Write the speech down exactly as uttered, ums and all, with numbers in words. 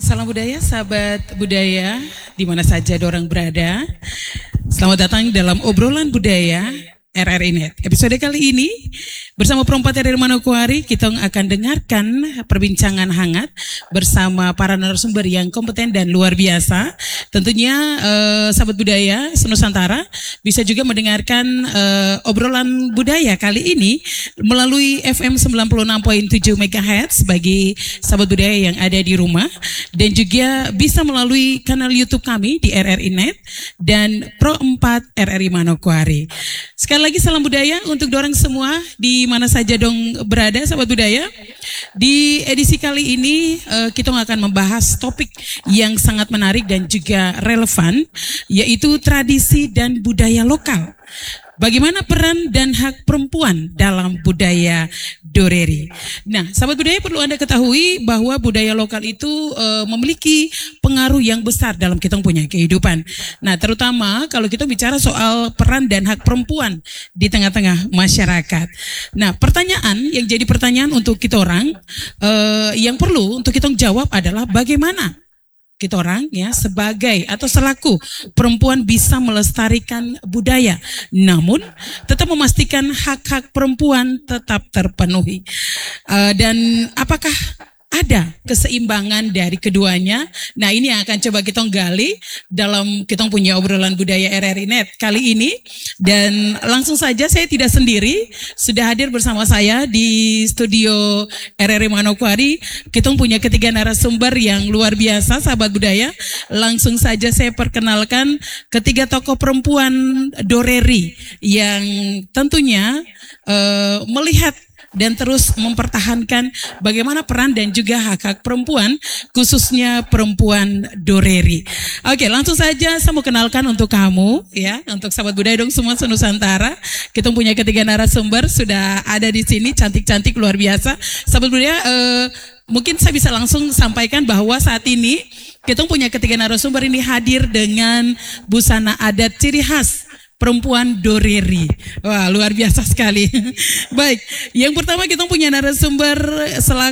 Salam budaya, sahabat budaya, di mana saja dorang berada. Selamat datang dalam obrolan budaya R R I Net. Episode kali ini bersama Perempat R R I Manokwari, kita akan dengarkan perbincangan hangat bersama para narasumber yang kompeten dan luar biasa. Tentunya eh, sahabat budaya Senusantara bisa juga mendengarkan eh, obrolan budaya kali ini melalui F M sembilan puluh enam koma tujuh megahertz bagi sahabat budaya yang ada di rumah, dan juga bisa melalui kanal YouTube kami di R R I Net dan Pro empat R R I Manokwari. Sekali lagi salam budaya untuk dorang semua di mana saja dong berada sahabat budaya. Di edisi kali ini uh, kita akan membahas topik yang sangat menarik dan juga relevan, yaitu tradisi dan budaya lokal. Bagaimana peran dan hak perempuan dalam budaya Doreri. Nah, sahabat budaya, perlu Anda ketahui bahwa budaya lokal itu e, memiliki pengaruh yang besar dalam kita punya kehidupan. Nah, terutama kalau kita bicara soal peran dan hak perempuan di tengah-tengah masyarakat. Nah, pertanyaan yang jadi pertanyaan untuk kita orang e, yang perlu untuk kita jawab adalah bagaimana kita orang ya sebagai atau selaku perempuan bisa melestarikan budaya, namun tetap memastikan hak-hak perempuan tetap terpenuhi. Uh, dan apakah ada keseimbangan dari keduanya? Nah, ini yang akan coba kita gali dalam kita punya obrolan budaya R R I Net kali ini. Dan langsung saja, saya tidak sendiri, sudah hadir bersama saya di studio R R I Manokwari. Kita punya ketiga narasumber yang luar biasa, sahabat budaya. Langsung saja saya perkenalkan ketiga tokoh perempuan Doreri yang tentunya uh, melihat dan terus mempertahankan bagaimana peran dan juga hak-hak perempuan, khususnya perempuan Doreri. Oke, langsung saja saya mau kenalkan untuk kamu, ya, untuk sahabat budaya dong semua senusantara. Kita punya ketiga narasumber sudah ada di sini, cantik-cantik luar biasa. Sahabat budaya, eh, mungkin saya bisa langsung sampaikan bahwa saat ini kita punya ketiga narasumber ini hadir dengan busana adat ciri khas perempuan Doreri. Wah, luar biasa sekali. Baik, yang pertama kita punya narasumber selaku